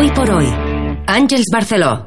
Hoy por hoy, Àngels Barceló.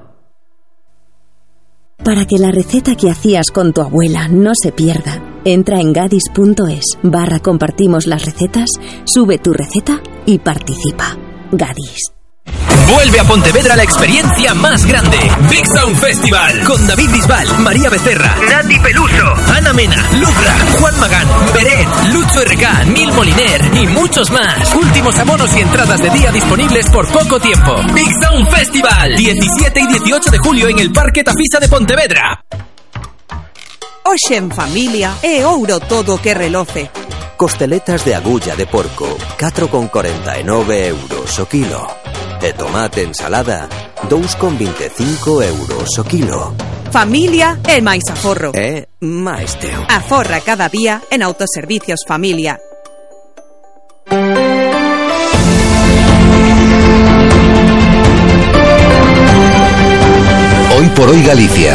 Para que la receta que hacías con tu abuela no se pierda, entra en gadis.es/compartimos las recetas, sube tu receta y participa. Gadis. Vuelve a Pontevedra la experiencia más grande. Big Sound Festival. Con David Bisbal, María Becerra, Nati Peluso, Ana Mena, Lucra, Juan Magán, Beret, Lucho RK, Nil Moliner y muchos más. Últimos abonos y entradas de día disponibles por poco tiempo. Big Sound Festival. 17 y 18 de julio en el Parque Tafisa de Pontevedra. Hoxe en familia é ouro todo que reloce. Costeletas de agulla de porco, 4,49 € o kilo. E tomate ensalada, 2,25 € o kilo. Familia é máis aforro. É máis teu. Aforra cada día en Autoservicios Familia. Hoy por hoy Galicia.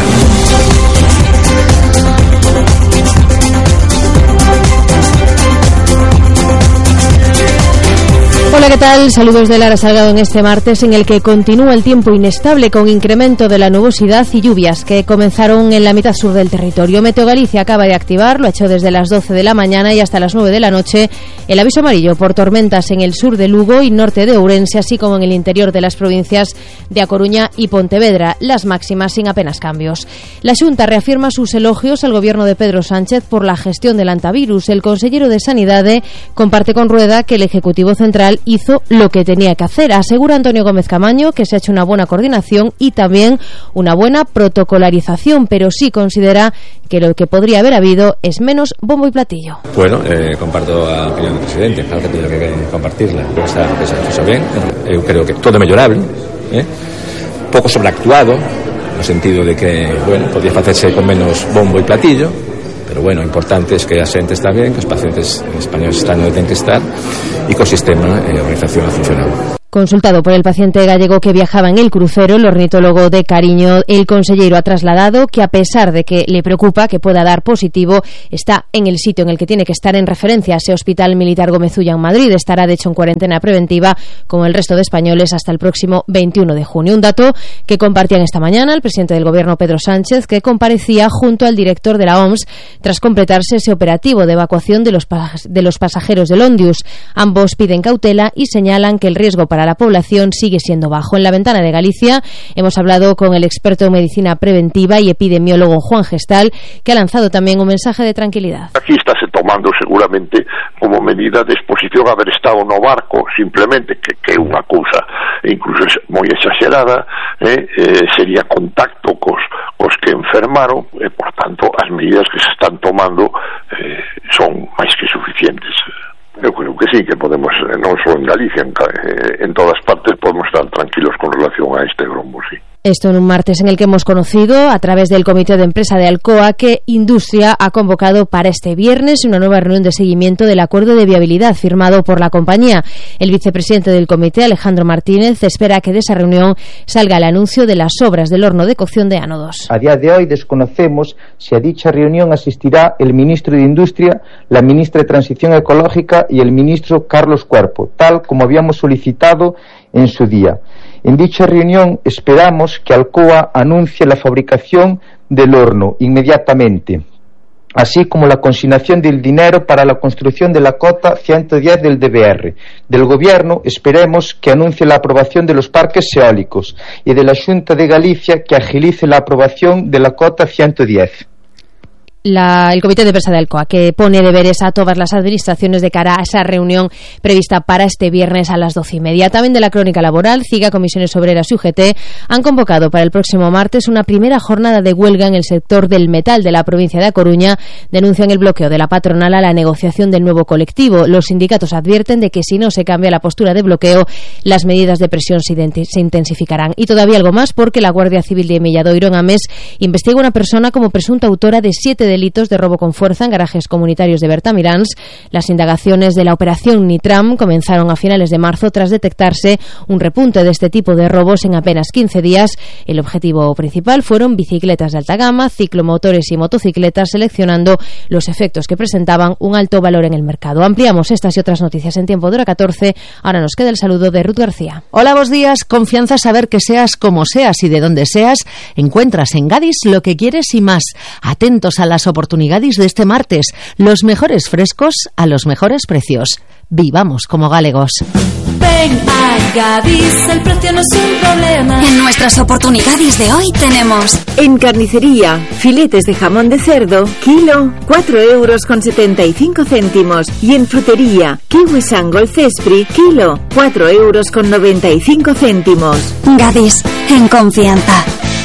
Hola, ¿qué tal? Saludos de Lara Salgado en este martes en el que continúa el tiempo inestable con incremento de la nubosidad y lluvias que comenzaron en la mitad sur del territorio. Meteo Galicia acaba de activar, lo ha hecho desde las 12 de la mañana y hasta las 9 de la noche, el aviso amarillo por tormentas en el sur de Lugo y norte de Ourense, así como en el interior de las provincias de A Coruña y Pontevedra, las máximas sin apenas cambios. La Xunta reafirma sus elogios al gobierno de Pedro Sánchez por la gestión del antivirus. El consellero de Sanidade comparte con Rueda que el Ejecutivo Central hizo lo que tenía que hacer. Asegura Antonio Gómez Camaño que se ha hecho una buena coordinación y también una buena protocolarización, pero sí considera que lo que podría haber habido es menos bombo y platillo. Bueno, comparto a opinión do presidente, claro que teño que compartirla. Esa fixo ben, eu creo que todo é mellorable, pouco sobreactuado, no sentido de que, bueno, podía facerse con menos bombo y platillo, pero bueno, o importante es que a xente está ben, que os pacientes españoles están onde ten que estar e que o sistema e a organización ha funcionado. Consultado por el paciente gallego que viajaba en el crucero, el ornitólogo de Cariño, el consellero ha trasladado que a pesar de que le preocupa que pueda dar positivo, está en el sitio en el que tiene que estar en referencia a ese Hospital Militar Gómez Ulla en Madrid. Estará de hecho en cuarentena preventiva como el resto de españoles hasta el próximo 21 de junio. Un dato que compartían esta mañana el presidente del gobierno Pedro Sánchez, que comparecía junto al director de la OMS tras completarse ese operativo de evacuación de los pasajeros del Ondius. Ambos piden cautela y señalan que el riesgo para la población sigue siendo bajo. En la ventana de Galicia hemos hablado con el experto en medicina preventiva y epidemiólogo Juan Gestal, que ha lanzado también un mensaje de tranquilidad. Aquí estáse tomando seguramente como medida de exposición a haber estado no barco, simplemente, que é unha cousa incluso moi exagerada, sería contacto cos que enfermaron, e por tanto as medidas que se están tomando son máis que suficientes. Eu creo que sí, que podemos, non só en Galicia, en todas partes podemos estar tranquilos con relación a este grombo, sí. Esto en un martes en el que hemos conocido, a través del Comité de Empresa de Alcoa, que Industria ha convocado para este viernes una nueva reunión de seguimiento del acuerdo de viabilidad firmado por la compañía. El vicepresidente del comité, Alejandro Martínez, espera que de esa reunión salga el anuncio de las obras del horno de cocción de Ánodos. A día de hoy desconocemos si a dicha reunión asistirá el ministro de Industria, la ministra de Transición Ecológica y el ministro Carlos Cuerpo, tal como habíamos solicitado en su día. En dicha reunión esperamos que Alcoa anuncie la fabricación del horno inmediatamente, así como la consignación del dinero para la construcción de la cota 110 del DBR. Del Gobierno esperemos que anuncie la aprobación de los parques eólicos y de la Xunta de Galicia que agilice la aprobación de la cota 110. El Comité de Empresa de Alcoa, que pone deberes a todas las administraciones de cara a esa reunión prevista para este viernes a las 12:30. También de la crónica laboral, CIGA, Comisiones Obreras y UGT han convocado para el próximo martes una primera jornada de huelga en el sector del metal de la provincia de A Coruña. Denuncian el bloqueo de la patronal a la negociación del nuevo colectivo. Los sindicatos advierten de que si no se cambia la postura de bloqueo, las medidas de presión se intensificarán. Y todavía algo más, porque la Guardia Civil de Milladoiro en Amés investiga a una persona como presunta autora de 7 delitos de robo con fuerza en garajes comunitarios de Bertamiráns. Las indagaciones de la operación Nitram comenzaron a finales de marzo tras detectarse un repunte de este tipo de robos en apenas 15 días. El objetivo principal fueron bicicletas de alta gama, ciclomotores y motocicletas, seleccionando los efectos que presentaban un alto valor en el mercado. Ampliamos estas y otras noticias en tiempo de hora 14. Ahora nos queda el saludo de Ruth García. Hola, buenos días. Confianza, saber que seas como seas y de donde seas, encuentras en Gadis lo que quieres y más. Atentos a las oportunidades de este martes. Los mejores frescos a los mejores precios. Vivamos como galegos. Ven a Gadis, el precio no es un problema. En nuestras oportunidades de hoy tenemos: en carnicería, filetes de jamón de cerdo, kilo, 4,75 €. Y en frutería, kiwi Sangol Cespri, kilo, 4,95 €. Gadis, en confianza.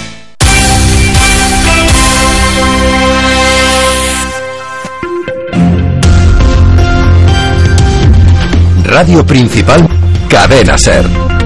Radio Principal, Cadena SER.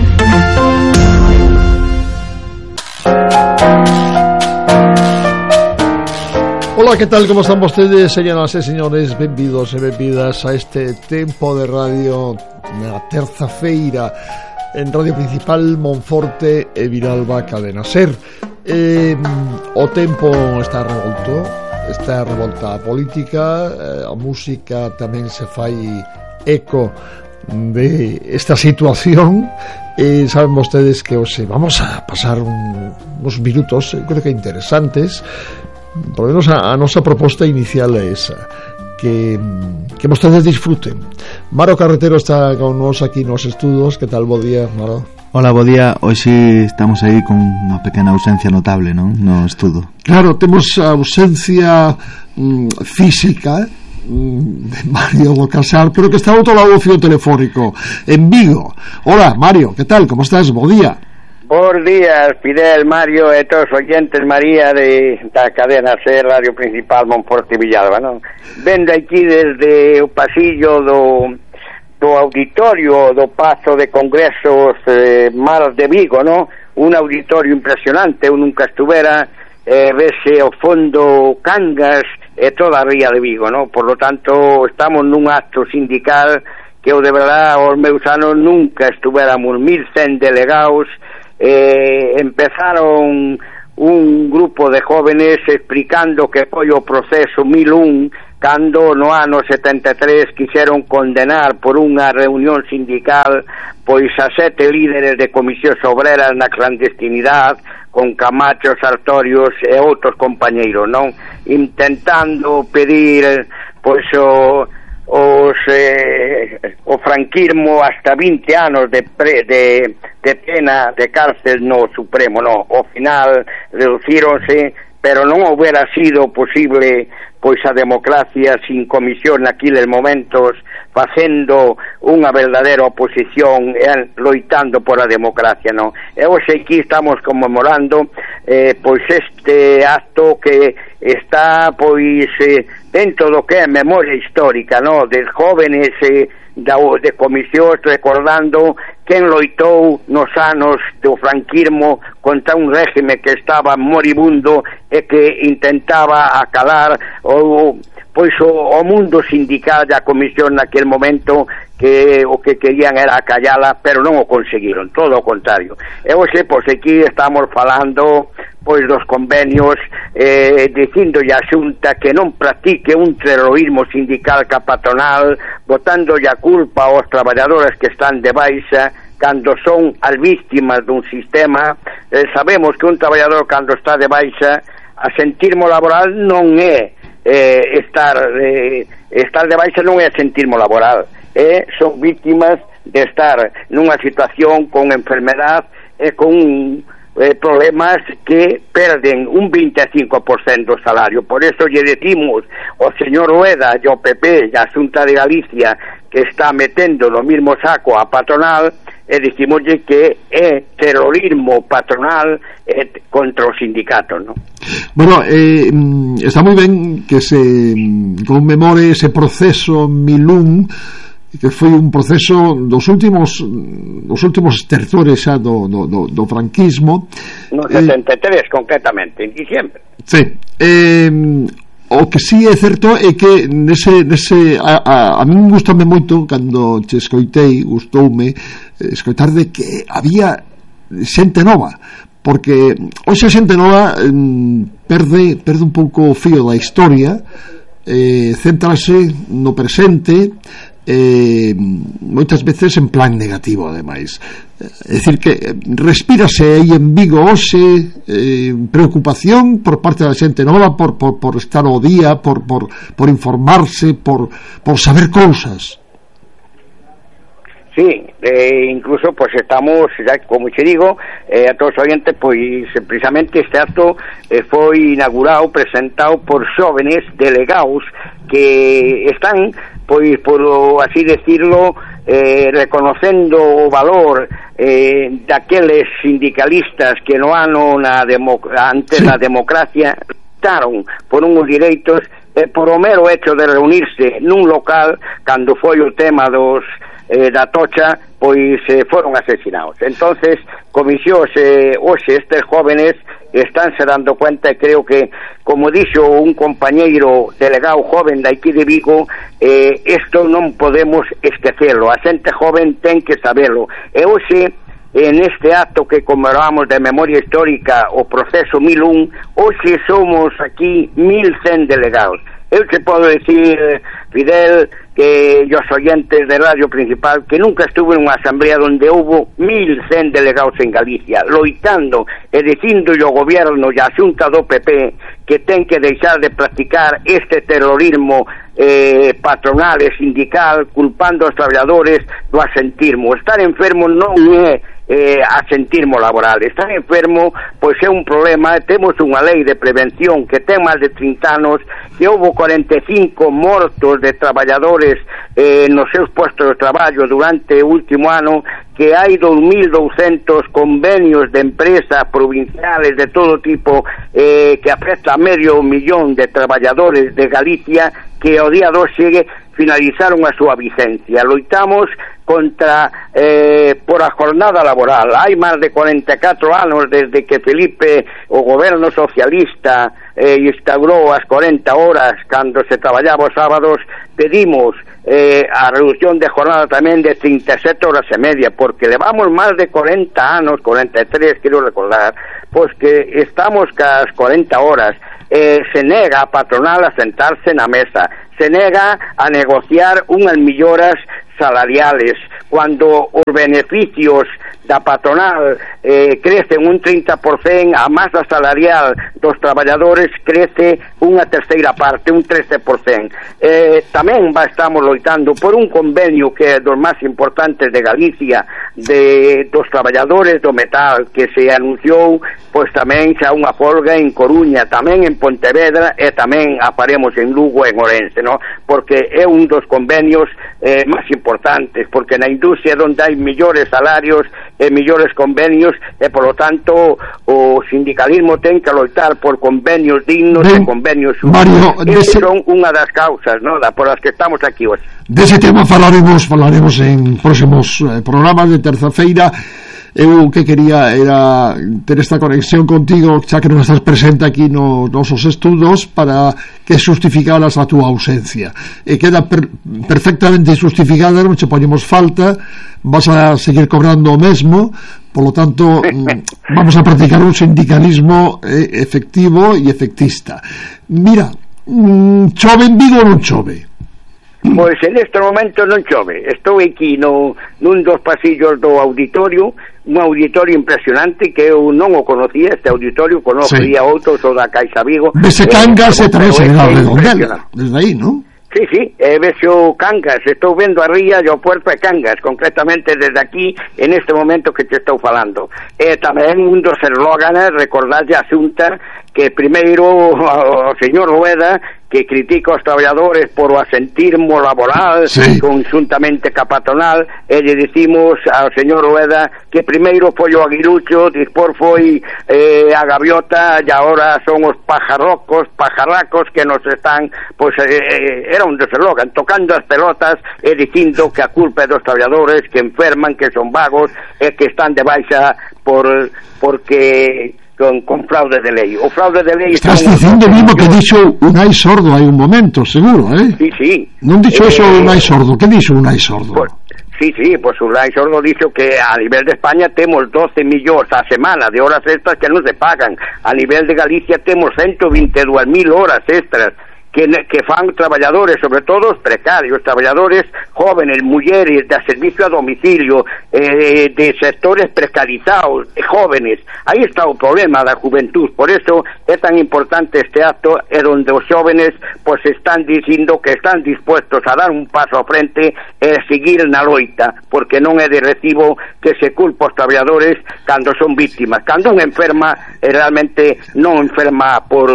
Hola, ¿qué tal? ¿Cómo están vostedes, señoras e señores? Benvidos e benvidas a este tempo de radio na terza-feira en Radio Principal, Monforte e Viralba, Cadena SER. O tempo está revolto, está revolta a política, a música tamén se fai eco de esta situación. Saben vostedes que hoxe vamos a pasar unos minutos, creo que interesantes. Por lo menos a nosa proposta inicial é esa, que vostedes disfruten. Maro Carretero está con nos aquí nos estudos. Que tal, bo día, Maro? Hola, bo día. Hoxe estamos aí con unha pequena ausencia notable, non? No estudo. Claro, temos a ausencia física de Mario do Casar, pero que está ao outro lado do fío telefónico en Vigo. Hola, Mario, que tal? Como estás? Bo día. Bos días, Fidel, Mario e todos os oyentes, María, da cadena SER, Radio Principal, Monforte e Villalba, non? Vendo aquí desde o pasillo do auditorio do Pazo de Congresos Mar de Vigo, non? Un auditorio impresionante, eu nunca estuvera, vese ao fondo Cangas e toda a ría de Vigo, non? Por lo tanto, estamos nun acto sindical que eu de verdad aos meus anos nunca estuveramos 1100 delegados. Empezaron un grupo de jóvenes explicando que foi o proceso 1001 cando no ano 73 quixeron condenar por unha reunión sindical pois a 7 líderes de comisións obreras na clandestinidade con Camacho, Sartorios e outros compañeiros, non? Intentando pedir pois o franquismo hasta 20 anos de pena de cárcel no Supremo, no, ao final reducíronse, pero non houbera sido posible pois a democracia sin comisión naqueles momentos, facendo unha verdadeira oposición e loitando por a democracia, non? E hoxe aquí estamos conmemorando pois este acto que está pois dentro do que é memoria histórica, non? De jóvenes de comisións recordando quen loitou nos anos do franquismo contra un régimen que estaba moribundo e que intentaba acalar o mundo sindical da comisión naquel momento, que o que querían era acallala, pero non o conseguiron, todo o contrario. E hoxe, pois aquí estamos falando pois dos convenios, dicindolle a Xunta que non practique un terrorismo sindical ca patronal, botándolle a culpa aos traballadores que están de baixa cando son as víctimas dun sistema. Sabemos que un traballador cando está de baixa, a sentirmo laboral non é estar de baixa, non é sentirmo laboral, son víctimas de estar nunha situación con enfermedad e con problemas que perden un 25% do salario. Por eso lle decimos ao señor Rueda e ao PP e a Xunta de Galicia que está metendo no mismo saco a patronal, e dicimoslle que é terrorismo patronal contra os sindicatos, non? Bueno, está moi ben que se conmemore ese proceso 1001, que foi un proceso dos últimos tertores xa do franquismo. No 73, concretamente, en diciembre. Sí. O que si é certo é que a min gustoume moito cando te escoitei, gustoume escoitar de que había xente nova, porque hoxe a xente nova perde un pouco o fío da historia, céntrase no presente, moitas veces en plan negativo, ademais. É dicir que respírase aí en Vigo hoxe preocupación por parte da xente nova por estar ao día, por informarse, por saber cousas. Sí, incluso pues estamos, ya, como te digo, a todos os oyentes, pues precisamente este acto foi inaugurado, presentado por xóvenes delegados que están, pois, por así decirlo, reconocendo o valor daqueles sindicalistas que no ano antes da democracia lutaron por uns direitos, por o mero hecho de reunirse nun local cando foi o tema da tocha, pois foron asesinados. Entonces, comisións hoxe estes jóvenes estánse dando cuenta, e creo que, como dixo un compañeiro delegado joven de aquí de Vigo, isto non podemos esquecerlo, a xente joven ten que saberlo. E hoxe, en este acto que conmemoramos de memoria histórica o proceso 1001, hoxe somos aquí 1100 delegados. Eu te podo decir, Fidel, que os oyentes de Radio Principal, que nunca estuve en unha asamblea donde houve 1100 delegados en Galicia, loitando e dicindo ao goberno e a xunta do PP que ten que deixar de practicar este terrorismo patronal e sindical, culpando aos traballadores do asentismo. Estar enfermo non é asentismo laboral. Estar enfermo pois é un problema. Temos unha lei de prevención que ten máis de 30 anos, que houve 45 mortos de traballadores nos seus postos de traballo durante o último ano, que hai 2.200 convenios de empresas provinciales de todo tipo que afecta a medio millón de traballadores de Galicia, que ao día 2 finalizaron a súa vigencia. Loitamos contra por a jornada laboral. Hai máis de 44 anos desde que Felipe, o goberno socialista, instaurou as 40 horas cando se traballaba os sábados. Pedimos a reducción de jornada tamén de 37 horas e media, porque levamos máis de 40 anos, 43, quero recordar, pois que estamos cas 40 horas. Se nega a patronal a sentarse na mesa, se nega a negociar unhas melloras salariales, cuando os beneficios da patronal crecen un 30%, a masa salarial dos traballadores crece unha terceira parte, un 13%. Tamén estamos loitando por un convenio que é dos máis importantes de Galicia, dos traballadores do metal, que se anunciou, pois tamén xa unha folga en Coruña, tamén en Pontevedra, e tamén aparemos en Lugo e en Ourense, ¿no? Porque é un dos convenios máis importantes, porque na industria onde hai mellores salarios e mellores convenios, e polo tanto o sindicalismo ten que loitar por convenios dignos e convenios justos. Son unha das causas, ¿no?, por as que estamos aquí hoxe. Dese tema falaremos en próximos programas de terza-feira. Eu que quería era ter esta conexión contigo, xa que non estás presente aquí nos nosos estudos, para que justificaras a túa ausencia, e queda perfectamente justificada, non che poñemos falta, vas a seguir cobrando o mesmo, polo tanto vamos a practicar un sindicalismo efectivo e efectista. Mira, chove en Vigo ou non chove? Pois en este momento non chove. Estou aquí nun dos pasillos do auditorio, un auditorio impresionante que eu non o conocía, este auditorio, conocía outros, o da Caixa Vigo. Vese Cangas e tamén se vea Redondela, desde aí, non? Sí, vexo Cangas, estou vendo a ría e o puerto de Cangas, concretamente desde aquí, en este momento que te estou falando. Tamén un dos eslóganes, recordarlle a Xunta, que primeiro o señor Rueda, que critica aos traballadores por o asentismo laboral, conjuntamente ca patronal, e lle dicimos ao señor Rueda que primeiro foi o aguirucho, despois foi a gaviota, e agora son os pajarracos que nos están, pois era un deslogan, tocando as pelotas e dicindo que a culpa é dos traballadores, que enferman, que son vagos e que están de baixa porque con fraude de lei. O fraude de lei... Estás dicindo mismo que dixo Unai Sordo hai un momento, seguro, Sí. Non dixo eso Unai Sordo, que dixo Unai Sordo? Sí, pues Unai Sordo dixo que a nivel de España temos 12 millóns a semana de horas extras que non se pagan. A nivel de Galicia temos 122.000 horas extras que fan traballadores, sobre todo os precarios, traballadores jóvenes, mulleres, de servicio a domicilio, de sectores precarizados, de jóvenes. Aí está o problema da juventud. Por eso é tan importante este acto, donde os jóvenes pues están dicindo que están dispuestos a dar un paso ao frente e seguir na loita, porque non é de recibo que se culpa os traballadores cando son víctimas. Cando un enferma, realmente non enferma por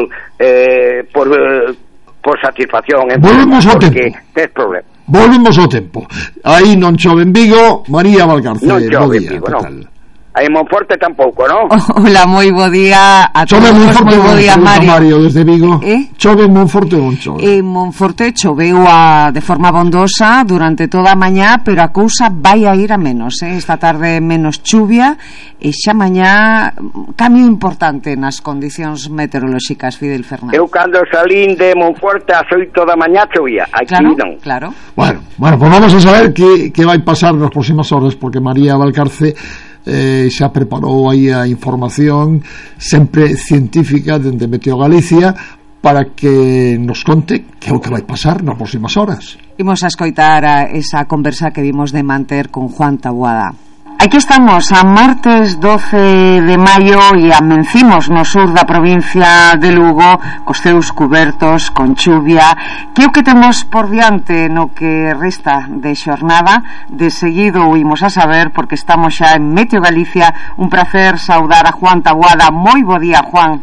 satisfacción, volvemos ao porque tempo. tes problema. Volvemos ao tempo. Aí non chove en Vigo, María Valcarce. Non chove en Vigo, non. Aí en Monforte tampouco, non? Hola, moi bo día a todos. Chove en Monforte, moi bo día, Mario, desde Vigo. Chove en Monforte ou non chove? En Monforte choveu de forma bondosa durante toda a mañá, pero a cousa vai a ir a menos, Esta tarde menos chuvia e xa mañá cambio importante nas condicións meteorolóxicas, Fidel Fernández. Eu cando salín de Monforte ás 8 da mañá chovía, aquí non. Claro. Bueno, pues vamos a saber que vai pasar nas próximas horas, porque María Valcarce xa preparou aí a información sempre científica dende Meteo Galicia para que nos conte que é o que vai pasar nas próximas horas. Imos a escoitar esa conversa que vimos de manter con Juan Taboada. Aquí estamos a martes 12 de maio e amencimos no sur da provincia de Lugo cos ceus cubertos, con chuvia, que é o que temos por diante no que resta de xornada. De seguido o imos a saber porque estamos xa en Meteo Galicia. Un placer saudar a Juan Taboada. Moi bo día, Juan.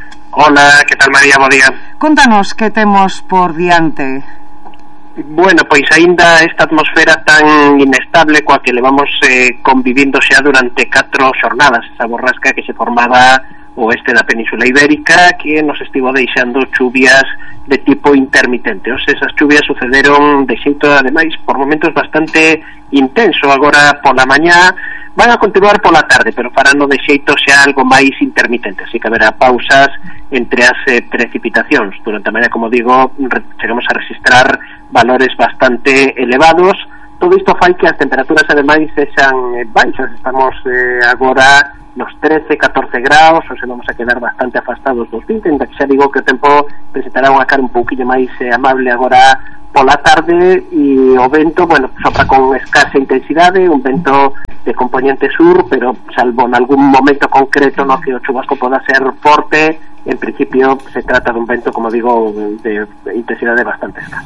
Hola, que tal, María? Bo día. Contanos que temos por diante. Bueno, pois aínda esta atmosfera tan inestable coa que levamos convivindo xa durante 4 xornadas, esa borrasca que se formaba o oeste da Península Ibérica, que nos estivo deixando chuvias de tipo intermitente. Esas chuvias sucederon de xeito, ademais, por momentos bastante intenso. Agora pola mañá van a continuar pola tarde, pero farano de xeito xa algo máis intermitente, así que haberá pausas entre as precipitacións. Durante a mañá, como digo, chegamos a registrar valores bastante elevados. Todo isto fai que as temperaturas ademais sexan baixas. Estamos agora nos 13-14 graus, ou se vamos a quedar bastante afastados dos 20, ainda que xa digo que o tempo presentará unha cara un pouquinho máis amable agora pola tarde, e o vento, bueno, sopra con escasa intensidade, un vento de componente sur, pero salvo en algún momento concreto no que o chubasco poda ser forte, en principio se trata dun vento, como digo, de intensidade bastante escasa.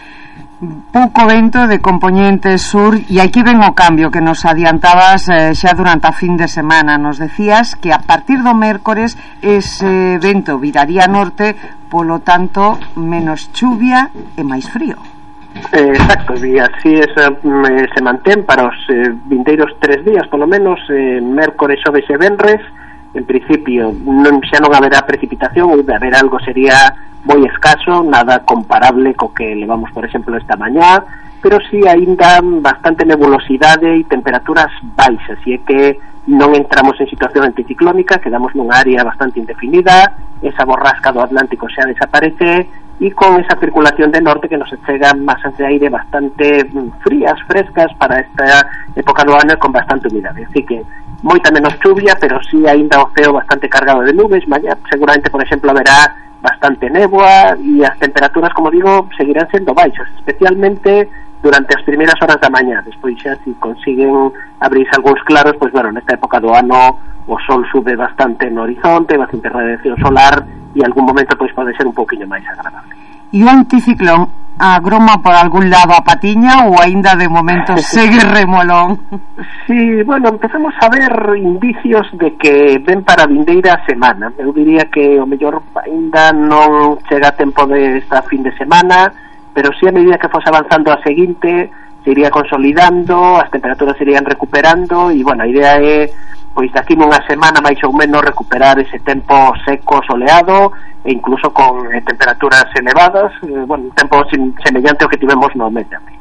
Pouco vento de componente sur, e aquí ven o cambio que nos adiantabas xa durante a fin de semana. Nos decías que a partir do mércores ese vento viraría norte, polo tanto menos chuvia e máis frío. Exacto, e así se mantén para os vindeiros 3 días, polo menos, mércores, xoves e venres. En principio xa non haberá precipitación, ou de haber algo sería moi escaso, nada comparable co que levamos, por exemplo, esta mañá, pero sí aínda bastante nebulosidade e temperaturas baixas, e é que non entramos en situación anticiclónica, quedamos nunha área bastante indefinida, esa borrasca do Atlántico xa desaparece, e con esa circulación de norte que nos chegan masas de aire bastante frías, frescas para esta época do ano, con bastante humidade. Así que moita menos chuvia, pero sí aínda o ceo bastante cargado de nubes. Mañá seguramente, por exemplo, haberá bastante néboa, e as temperaturas, como digo, seguirán sendo baixas, especialmente durante as primeiras horas da mañá. Despois xa, se consiguen abrirse algúns claros, pois bueno, nesta época do ano o sol sube bastante no horizonte, bastante radiación solar, e algún momento pois pode ser un pouquiño máis agradable. E o anticiclón agroma por algún lado a patiña, ou aínda de momento segue remolón? Sí, bueno, empezamos a ver indicios de que ven para a vindeira semana. Eu diría que o mellor aínda non chega a tempo de esta fin de semana, pero sí a medida que fose avanzando a seguinte se iría consolidando, as temperaturas se irían recuperando, e bueno, a idea é pois daqui nunha semana máis ou menos recuperar ese tempo seco, soleado, e incluso con temperaturas elevadas, bueno, un tempo semellante ao que tivemos no mes de abril.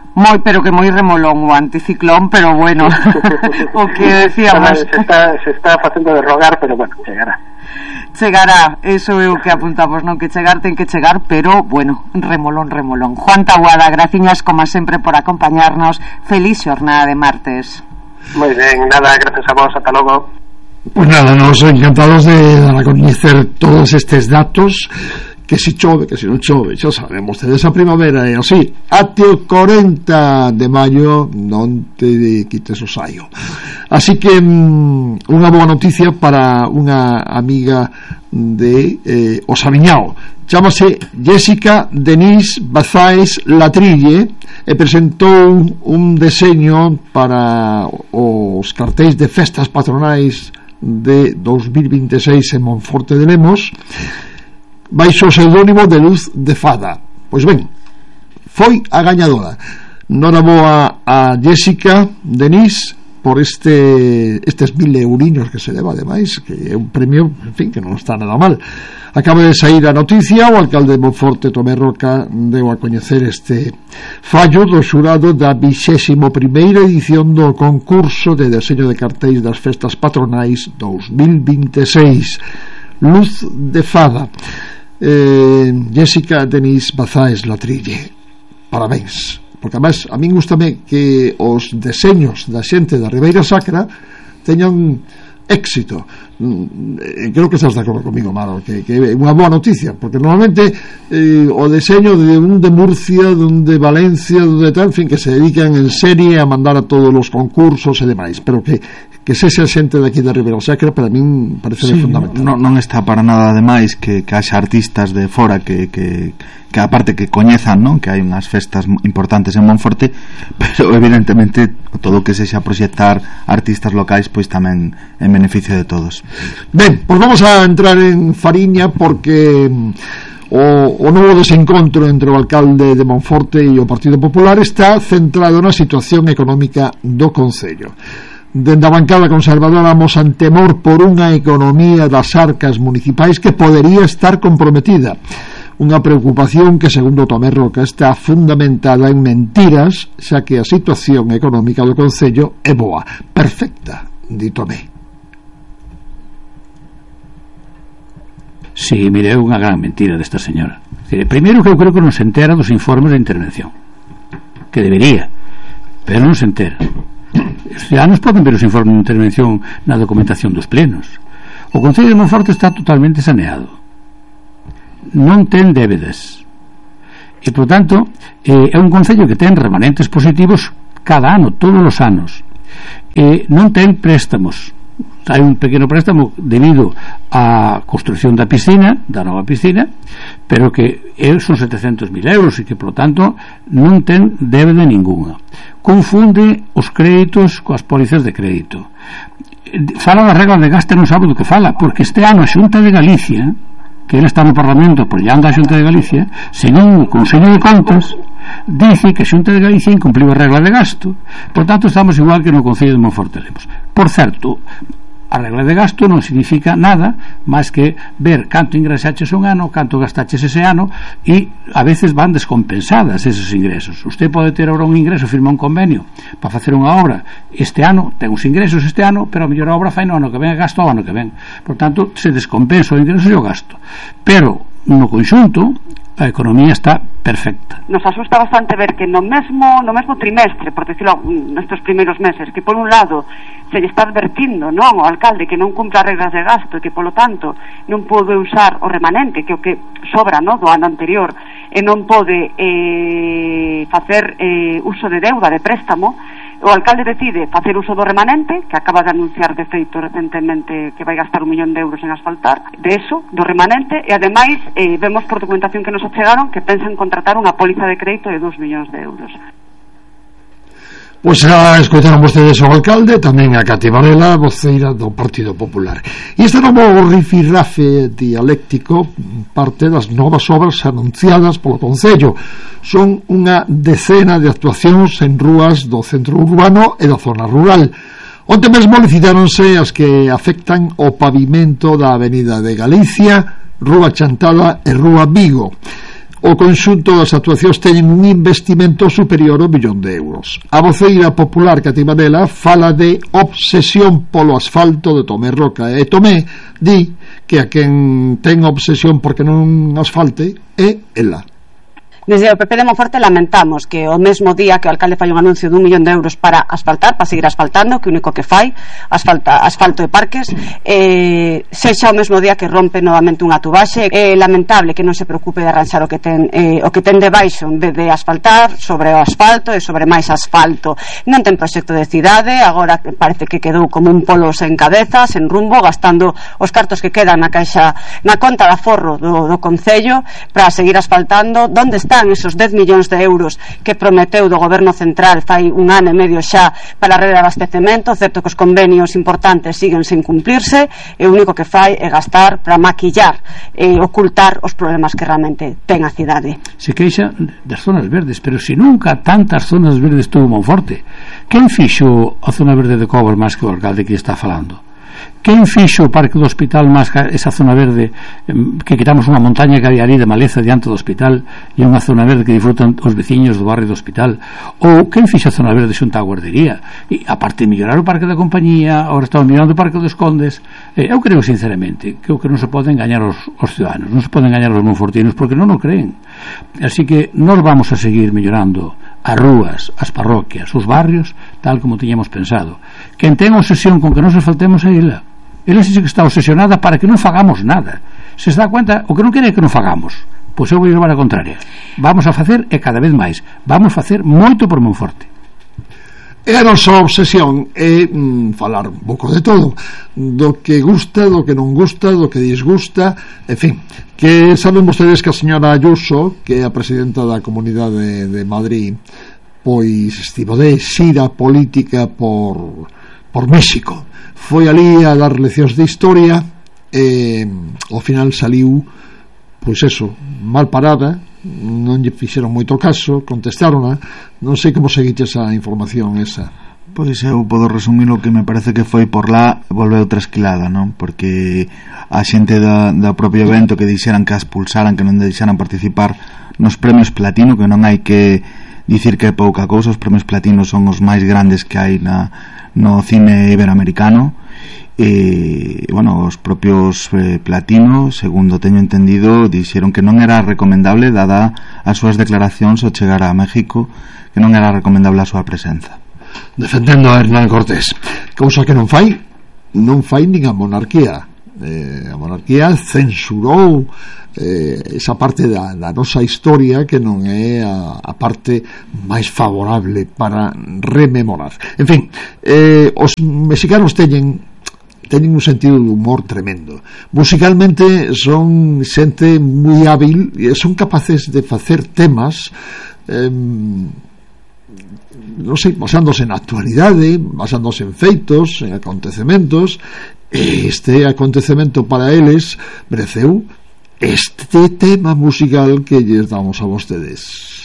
pero que moi remolón o anticiclón, pero bueno, o que decíamos. Se está facendo de rogar, pero bueno, chegará, eso é o que apuntamos, non? Que chegar ten que chegar, pero bueno, remolón. Juan Taboada, graciñas como sempre por acompañarnos. Feliz xornada de martes. Moi ben, nada, gracias a vos, ata logo. Pues nada, nos encantados de dar a conocer todos estes datos, que si chove, que si non chove, xa sabemos, de esa primavera é así, até o 40 de maio non te quites o saio. Así que unha boa noticia para unha amiga de Osamiñao, chámase Jessica Denise Bazáez Latrille, e presentou un deseño para os cartéis de festas patronais de 2026 en Monforte de Lemos, baixo o pseudónimo de Luz de Fada. Pois ben, foi a gañadora. Noraboa a Jessica Denise por estes 1.000 euriños que se leva, ademais, que é un premio, en fin, que non está nada mal. Acaba de sair a noticia, o alcalde de Monforte, Tomé Roca, deu a coñecer este fallo do xurado da 21ª edición do concurso de deseño de cartéis das festas patronais 2026, Luz de Fada. Jessica Denise Bazáez Latrille, parabéns, porque además a min gustame que os deseños da xente da Ribeira Sacra teñan éxito. Creo que estás de acordo comigo, Maro, que é unha boa noticia, porque normalmente o deseño de un de Murcia, de un de Valencia, de tal, en fin, que se dedican en serie a mandar a todos os concursos e demais, pero que sexa xente daqui da Ribeira Sacra, para min parece fundamental. Non está para nada demais que haxa artistas de fora que aparte que coñezan, non? Que hai unhas festas importantes en Monforte, pero evidentemente todo o que sexa proxectar artistas locais pois tamén en beneficio de todos. Ben, pois vamos a entrar en fariña, porque o novo desencontro entre o alcalde de Monforte e o Partido Popular está centrado na situación económica do concello. Dende a bancada conservadora amosan temor por unha economía das arcas municipais que podería estar comprometida, unha preocupación que, segundo Tomé Roca, está fundamentada en mentiras, xa que a situación económica do concello é boa, perfecta, di Tomé. Sí, mire, é unha gran mentira desta señora. Primeiro, que eu creo que non se entera dos informes de intervención, que debería, pero non se entera. Os ciudadanos poden ver os informes de intervención na documentación dos plenos. O Concello de Monforte está totalmente saneado, non ten débedas, e por tanto é un concello que ten remanentes positivos cada ano, todos os anos, e non ten préstamos. Hai un pequeno préstamo debido á construcción da piscina, da nova piscina, pero que son 700.000 euros e que, por tanto, non ten débeda ninguna. Confunde os créditos coas pólizas de crédito. Fala das reglas de gasto e non sabe do que fala, porque este ano a Xunta de Galicia, que ele está no Parlamento apoiando a Xunta de Galicia, según o Consello de Contas, dice que a Xunta de Galicia incumpliu a regla de gasto. Por tanto, estamos igual que no Concello de Monforte Lemos. Por certo, a regla de gasto non significa nada máis que ver canto ingresaches un ano, canto gastaches ese ano, e a veces van descompensadas esos ingresos. Usted pode ter ahora un ingreso, firma un convenio para facer unha obra este ano, ten uns ingresos este ano, pero a mellor a obra fai no ano que ven, gasto o ano que ven. Por tanto, se descompensa o ingreso e o gasto. Pero no conxunto a economía está perfecta. Nos asusta bastante ver que no mesmo trimestre, por decirlo, nestes primeiros meses, que por un lado se lle está advertindo, non, ao alcalde que non cumpra reglas de gasto e que polo tanto non pode usar o remanente, que o que sobra, non, do ano anterior, e non pode facer uso de deuda, de préstamo. O alcalde decide facer uso do remanente, que acaba de anunciar de feito recentemente que vai gastar 1 millón de euros en asfaltar, de eso, do remanente, e ademais vemos por documentación que nos achegaron que pensan contratar unha póliza de crédito de 2 millóns de euros. Pois escoitaron vostedes ao alcalde, tamén a Cati Varela, voceira do Partido Popular. E este novo rifirrafe dialéctico parte das novas obras anunciadas polo Concello. Son unha decena de actuacións en rúas do centro urbano e da zona rural. Onte mesmo licitáronse as que afectan o pavimento da Avenida de Galicia, Rúa Chantada e Rúa Vigo. O conxunto das actuacións teñen un investimento superior ao €1 millón. A voceira popular Cati Manela fala de obsesión polo asfalto de Tomé Roca, e Tomé di que a quen ten obsesión porque non asfalte é ela. Desde o PP de Monforte lamentamos que o mesmo día que o alcalde fai un anuncio de €1 millón para asfaltar, para seguir asfaltando, que o único que fai asfalto de parques, sexa o mesmo día que rompe novamente unha tubaxe. É lamentable que non se preocupe de arranxar o que ten debaixo en vez de asfaltar sobre o asfalto e sobre máis asfalto. Non ten proxecto de cidade, agora parece que quedou como un polo sen cabeza, sen rumbo, gastando os cartos que quedan na caixa, na conta de aforro do Concello para seguir asfaltando. Onde están esos €10 millóns que prometeu do goberno central fai un ano e medio xa para a rede de abastecemento? Certo que os convenios importantes siguen sen cumplirse e o único que fai é gastar para maquillar e ocultar os problemas que realmente ten a cidade. Se queixa das zonas verdes, pero se nunca tantas zonas verdes tuvo Monforte. Quen fixo a zona verde de Cobos máis que o alcalde que está falando? Quen fixo o parque do hospital máis que esa zona verde que quitamos unha montaña que había ali de maleza diante do hospital e unha zona verde que disfrutan os veciños do barrio do hospital? Ou quen fixo a zona verde xunta a guardería? E aparte de mellorar o parque da compañía, agora estamos mellorando o parque dos Condes. Eu creo sinceramente que non se poden engañar os ciudadanos, non se poden engañar os monfortinos porque non o creen. Así que nós vamos a seguir mellorando as rúas, as parroquias, os barrios tal como tiñamos pensado. Quen ten obsesión con que non se faltemos a ela, ela sí que está obsesionada para que non fagamos nada. Se dá cuenta, o que non quere é que non fagamos. Pois eu vou levar a contraria. Vamos a facer e cada vez máis. Vamos a facer moito por Monforte. E a nosa obsesión é falar un pouco de todo, do que gusta, do que non gusta, do que disgusta, en fin, que saben vostedes que a señora Ayuso, que é a presidenta da Comunidade de Madrid, pois estivo de xira política por México. Foi ali a dar leccións de historia e ao final saliu pois eso, mal parada, non lle fixeron moito caso, contestaron, non sei como seguite esa información esa. Pois eu podo resumir o que me parece que foi por lá volveu trasquilada, non? Porque a xente do propio evento que dixeran que a expulsaran, que non deixaran participar nos premios Platino, que non hai que dicir que é pouca cousa, os premios Platino son os máis grandes que hai no cine iberoamericano. E, bueno, os propios Platino, segundo teño entendido, dixeron que non era recomendable, dada as súas declaracións ao chegar a México, que non era recomendable a súa presenza. Defendendo a Hernán Cortés, cousa que non fai nin a monarquía. A monarquía censurou esa parte da nosa historia que non é a parte máis favorable para rememorar. En fin, os mexicanos teñen un sentido de humor tremendo. Musicalmente son xente moi hábil e son capaces de facer temas non sei, basándose na actualidade, basándose en feitos, en acontecementos, e este acontecemento para eles mereceu este tema musical que lles damos a vostedes.